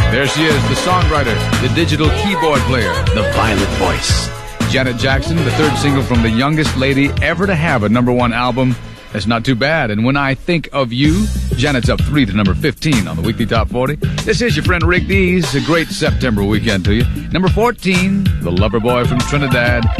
There she is, the songwriter, the digital keyboard player, the violet voice. Janet Jackson, the third single from the youngest lady ever to have a #1 album. That's not too bad. And when I think of you, Janet's up 3 to number 15 on the Weekly Top 40. This is your friend Rick Dees. A great September weekend to you. Number 14, the Lover Boy from Trinidad.